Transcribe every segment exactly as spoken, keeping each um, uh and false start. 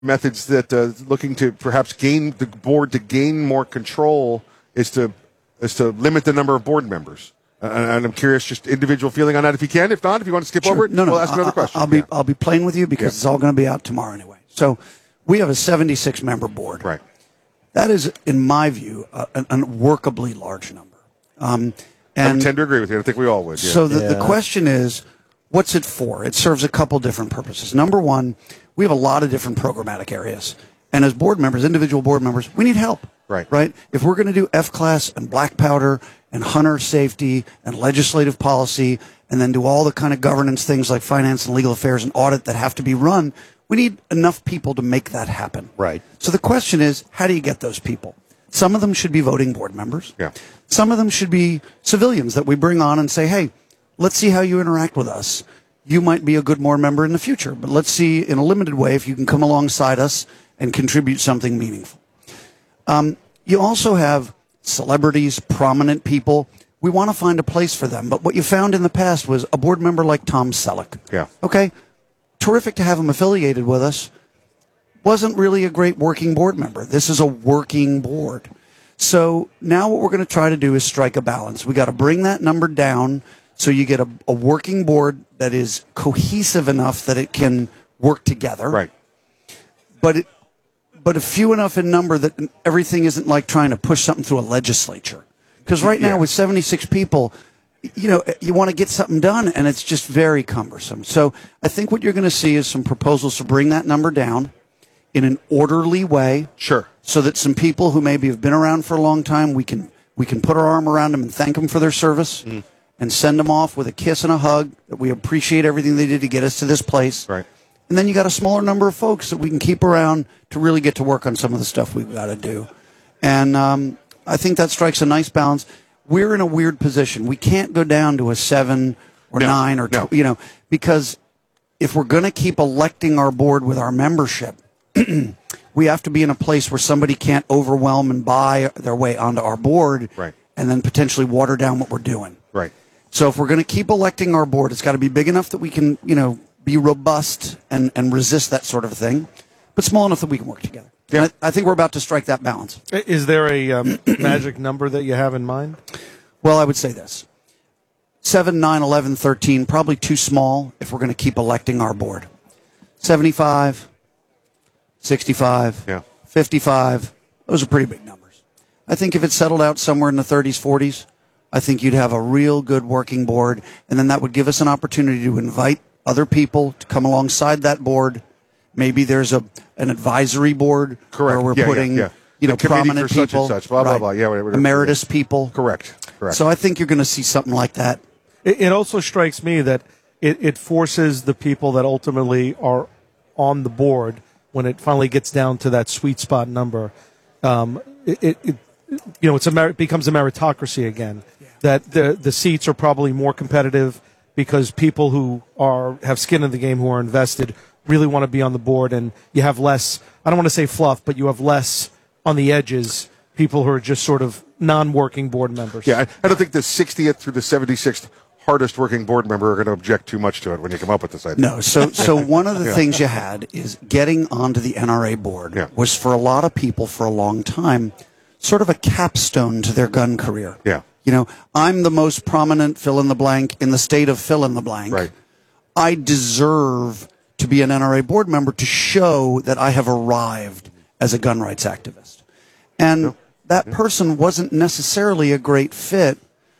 methods that uh, looking to perhaps gain the board to gain more control is to is to limit the number of board members. Uh, and I'm curious, just individual feeling on that. If you can, if not, if you want to skip sure. over it, no, no, we'll ask another I, question. I'll be yeah. I'll be playing with you because yeah. it's all going to be out tomorrow anyway. So we have a seventy-six member board. Right. That is, in my view, uh, an unworkably large number. Um, and I would tend to agree with you. I think we all would. Yeah. So the, yeah. the question is, what's it for? It serves a couple different purposes. Number one, we have a lot of different programmatic areas. And as board members, individual board members, we need help. Right. Right? If we're going to do F-class and black powder and hunter safety and legislative policy and then do all the kind of governance things like finance and legal affairs and audit that have to be run, we need enough people to make that happen. Right. So the question is, how do you get those people? Some of them should be voting board members. Yeah. Some of them should be civilians that we bring on and say, hey, let's see how you interact with us. You might be a good board member in the future, but let's see in a limited way if you can come alongside us and contribute something meaningful. Um, you also have celebrities, prominent people. We want to find a place for them. But what you found in the past was a board member like Tom Selleck. Yeah. Okay. Terrific to have him affiliated with us. Wasn't really a great working board member. This is a working board. So now what we're going to try to do is strike a balance. We got to bring that number down so you get a, a working board that is cohesive enough that it can work together. Right. But it, but a few enough in number that everything isn't like trying to push something through a legislature. Because right now yeah. with seventy-six people, you know, you want to get something done, and it's just very cumbersome. So I think what you're going to see is some proposals to bring that number down in an orderly way. Sure. So that some people who maybe have been around for a long time, we can we can put our arm around them and thank them for their service mm. and send them off with a kiss and a hug, that we appreciate everything they did to get us to this place. Right. And then you got a smaller number of folks that we can keep around to really get to work on some of the stuff we've got to do. And um, I think that strikes a nice balance. We're in a weird position. We can't go down to a seven or no, nine or, no. two, you know, because if we're going to keep electing our board with our membership, we have to be in a place where somebody can't overwhelm and buy their way onto our board right. and then potentially water down what we're doing. Right. So if we're going to keep electing our board, it's got to be big enough that we can, you know, be robust and, and resist that sort of thing, but small enough that we can work together. Yeah. I, I think we're about to strike that balance. Is there a um, magic number that you have in mind? Well, I would say this. seven, nine, eleven, thirteen, probably too small if we're going to keep electing our board. seventy-five, sixty-five, yeah. fifty-five, those are pretty big numbers. I think if it settled out somewhere in the thirties, forties, I think you'd have a real good working board, and then that would give us an opportunity to invite other people to come alongside that board. Maybe there's a an advisory board Correct. where we're yeah, putting yeah, yeah. you know the prominent for people, such and such, blah blah right. blah. Yeah, whatever. Emeritus people. Correct. Correct. So I think you're going to see something like that. It, it also strikes me that it, it forces the people that ultimately are on the board, when it finally gets down to that sweet spot number, um, it, it, it you know it's a mer- it becomes a meritocracy again. Yeah. That the the seats are probably more competitive because people who are have skin in the game, who are invested, really want to be on the board, and you have less, I don't want to say fluff, but you have less on the edges, people who are just sort of non-working board members. Yeah, I, I don't think the sixtieth through the seventy-sixth hardest working board member are going to object too much to it when you come up with this idea. No, so so one of the yeah. things you had is getting onto the N R A board yeah. was, for a lot of people for a long time, sort of a capstone to their gun career. Yeah. You know, I'm the most prominent fill in the blank in the state of fill in the blank. Right. I deserve to be an N R A board member to show that I have arrived as a gun rights activist. And no. that yeah. person wasn't necessarily a great fit.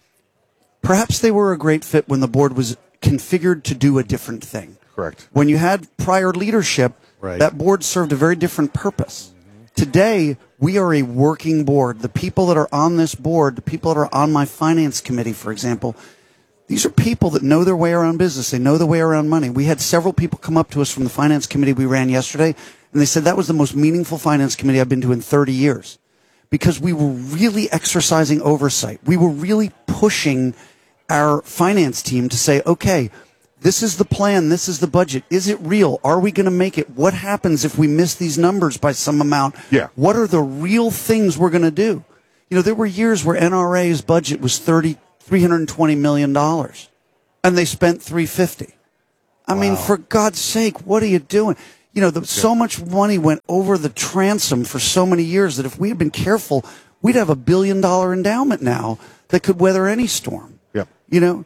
Perhaps they were a great fit when the board was configured to do a different thing. Correct. When you had prior leadership, right. that board served a very different purpose. Mm-hmm. Today, we are a working board. The people that are on this board, the people that are on my finance committee, for example, these are people that know their way around business. They know their way around money. We had several people come up to us from the finance committee we ran yesterday, and they said that was the most meaningful finance committee I've been to in thirty years, because we were really exercising oversight. We were really pushing our finance team to say, okay, this is the plan, this is the budget. Is it real? Are we going to make it? What happens if we miss these numbers by some amount? Yeah. What are the real things we're going to do? You know, there were years where N R A's budget was thirty, three hundred twenty million dollars, and they spent three hundred fifty. I Wow. mean, for God's sake, what are you doing? You know, the, so much money went over the transom for so many years that if we had been careful, we'd have a billion dollar endowment now that could weather any storm. Yep. You know,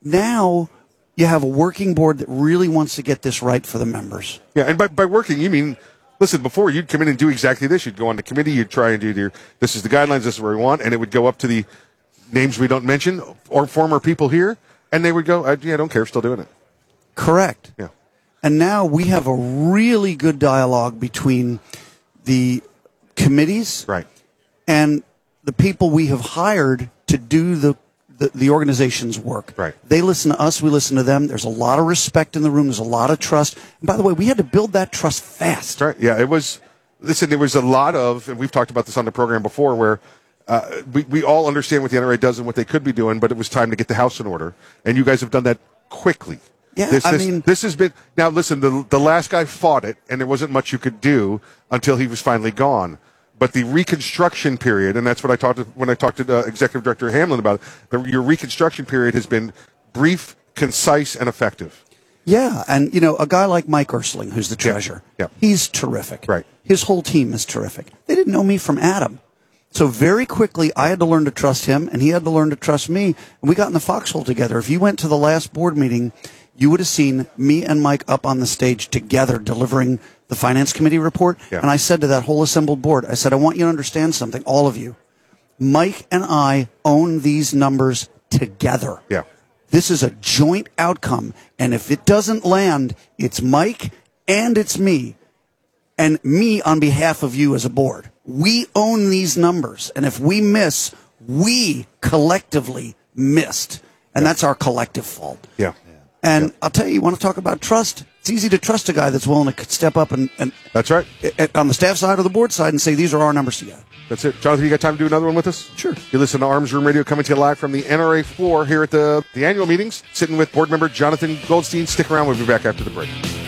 now you have a working board that really wants to get this right for the members. Yeah, and by, by working, you mean, listen, before you'd come in and do exactly this. You'd go on the committee, you'd try and do your, this is the guidelines, this is where we want, and it would go up to the names we don't mention or former people here, and they would go, I, yeah, I don't care, still doing it. Correct. Yeah. And now we have a really good dialogue between the committees Right. and the people we have hired to do the, the, the organization's work. Right. They listen to us, we listen to them. There's a lot of respect in the room. There's a lot of trust. And by the way, we had to build that trust fast. That's right. Yeah, it was, listen, there was a lot of, and we've talked about this on the program before, where uh, we, we all understand what the N R A does and what they could be doing, but it was time to get the house in order. And you guys have done that quickly. Yeah, this, I this, mean, this has been, now listen, the, the last guy fought it, and there wasn't much you could do until he was finally gone. But the reconstruction period, and that's what I talked to, when I talked to uh, Executive Director Hamlin about it, the, your reconstruction period has been brief, concise, and effective. Yeah, and you know, a guy like Mike Ursling, who's the treasurer, yeah. he's terrific. Right. His whole team is terrific. They didn't know me from Adam. So very quickly, I had to learn to trust him, and he had to learn to trust me. And we got in the foxhole together. If you went to the last board meeting, you would have seen me and Mike up on the stage together delivering the Finance Committee report. Yeah. And I said to that whole assembled board, I said, I want you to understand something, all of you. Mike and I own these numbers together. Yeah. This is a joint outcome. And if it doesn't land, it's Mike and it's me. And me on behalf of you as a board. We own these numbers. And if we miss, we collectively missed. And Yeah. that's our collective fault. Yeah. And Yeah. I'll tell you, you want to talk about trust? It's easy to trust a guy that's willing to step up and, and That's right. uh, on the staff side or the board side and say, these are our numbers together. That's it. Jonathan, you got time to do another one with us? Sure. You listen to Arms Room Radio coming to you live from the N R A floor here at the, the annual meetings, sitting with board member Jonathan Goldstein. Stick around. We'll be back after the break.